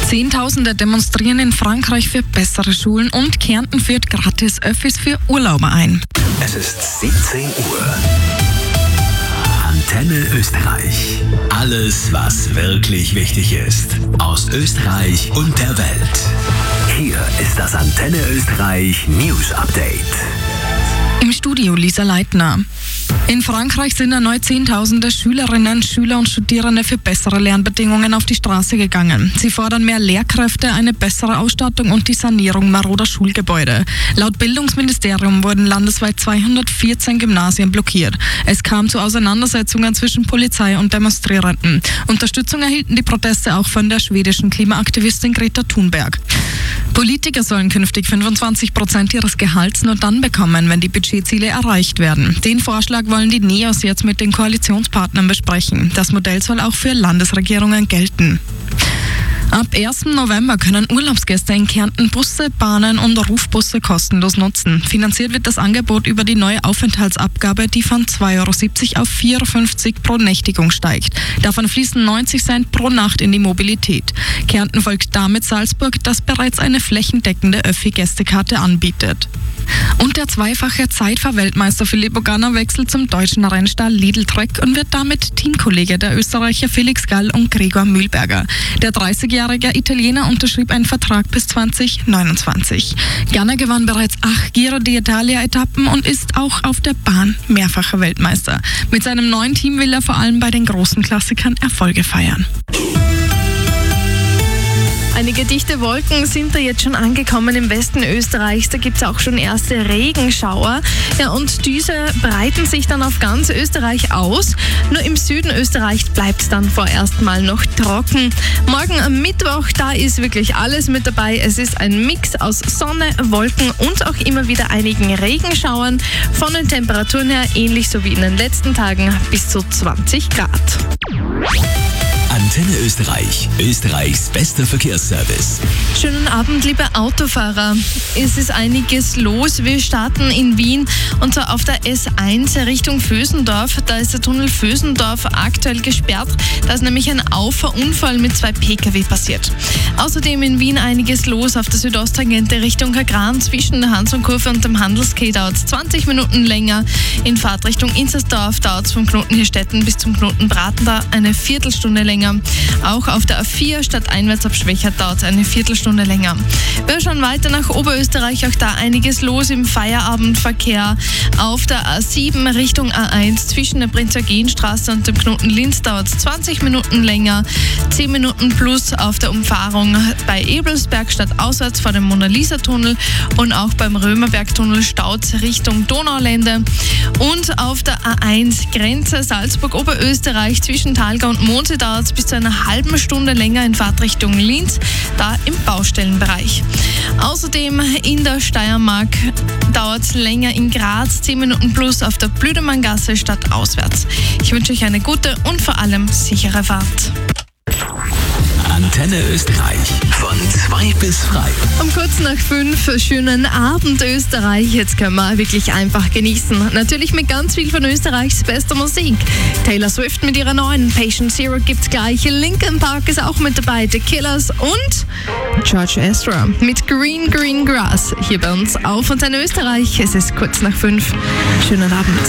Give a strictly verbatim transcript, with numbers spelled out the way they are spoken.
Zehntausende demonstrieren in Frankreich für bessere Schulen und Kärnten führt gratis Öffis für Urlauber ein. Es ist siebzehn Uhr. Antenne Österreich. Alles, was wirklich wichtig ist. Aus Österreich und der Welt. Hier ist das Antenne Österreich News Update. Im Studio Lisa Leitner. In Frankreich sind erneut Zehntausende Schülerinnen, Schüler und Studierende für bessere Lernbedingungen auf die Straße gegangen. Sie fordern mehr Lehrkräfte, eine bessere Ausstattung und die Sanierung maroder Schulgebäude. Laut Bildungsministerium wurden landesweit zweihundertvierzehn Gymnasien blockiert. Es kam zu Auseinandersetzungen zwischen Polizei und Demonstrierenden. Unterstützung erhielten die Proteste auch von der schwedischen Klimaaktivistin Greta Thunberg. Politiker sollen künftig fünfundzwanzig Prozent ihres Gehalts nur dann bekommen, wenn die Budgetziele erreicht werden. Den Vorschlag wollen die NEOS jetzt mit den Koalitionspartnern besprechen. Das Modell soll auch für Landesregierungen gelten. Ab ersten November können Urlaubsgäste in Kärnten Busse, Bahnen und Rufbusse kostenlos nutzen. Finanziert wird das Angebot über die neue Aufenthaltsabgabe, die von zwei Euro siebzig auf vier Euro fünfzig pro Nächtigung steigt. Davon fließen neunzig Cent pro Nacht in die Mobilität. Kärnten folgt damit Salzburg, das bereits eine flächendeckende Öffi-Gästekarte anbietet. Und der zweifache Zeitfahr-Weltmeister Filippo Ganna wechselt zum deutschen Rennstall Lidl Trek und wird damit Teamkollege der Österreicher Felix Gall und Gregor Mühlberger. Der dreißigjährige Italiener unterschrieb einen Vertrag bis zwanzig neunundzwanzig. Ganna gewann bereits acht Giro d'Italia-Etappen und ist auch auf der Bahn mehrfacher Weltmeister. Mit seinem neuen Team will er vor allem bei den großen Klassikern Erfolge feiern. Einige dichte Wolken sind da jetzt schon angekommen im Westen Österreichs. Da gibt es auch schon erste Regenschauer. Ja, und diese breiten sich dann auf ganz Österreich aus. Nur im Süden Österreichs bleibt es dann vorerst mal noch trocken. Morgen am Mittwoch, da ist wirklich alles mit dabei. Es ist ein Mix aus Sonne, Wolken und auch immer wieder einigen Regenschauern. Von den Temperaturen her ähnlich so wie in den letzten Tagen bis zu zwanzig Grad. Antenne Österreich, Österreichs bester Verkehrsservice. Schönen Abend, liebe Autofahrer. Es ist einiges los. Wir starten in Wien und zwar auf der S eins Richtung Vösendorf. Da ist der Tunnel Vösendorf aktuell gesperrt. Da ist nämlich ein Auffahrunfall mit zwei Pkw passiert. Außerdem in Wien einiges los auf der Südosttangente Richtung Kagran. Zwischen der Hansonkurve und dem Handelsquai dauert es zwanzig Minuten länger. In Fahrtrichtung Inzersdorf dauert es vom Knoten Hirstetten bis zum Knoten Bratender eine Viertelstunde länger. Auch auf der A vier stadteinwärts ab Schwächert dauert es eine Viertelstunde länger. Wir schauen weiter nach Oberösterreich, auch da einiges los im Feierabendverkehr. Auf der A sieben Richtung A eins zwischen der Prinz-Eugen-Straße und dem Knoten Linz dauert es zwanzig Minuten länger. zehn Minuten plus auf der Umfahrung bei Ebelsberg stadtauswärts vor dem Mona-Lisa-Tunnel und auch beim Römerberg-Tunnel staut Richtung Donaulände. Und auf der A eins Grenze Salzburg-Oberösterreich zwischen Thalgau und Mondsee dauert es bis zu einer halben Stunde länger in Fahrtrichtung Linz, da im Baustellenbereich. Außerdem in der Steiermark dauert es länger in Graz, zehn Minuten plus auf der Blüdemanngasse stadtauswärts. Ich wünsche euch eine gute und vor allem sichere Fahrt. Antenne Österreich von zwei bis frei. Um kurz nach fünf, schönen Abend Österreich. Jetzt können wir wirklich einfach genießen. Natürlich mit ganz viel von Österreichs bester Musik. Taylor Swift mit ihrer neuen Patient Zero gibt's gleich. Linkin Park ist auch mit dabei. The Killers und George Ezra mit Green Green Grass. Hier bei uns auf Antenne Österreich. Es ist kurz nach fünf. Schönen Abend.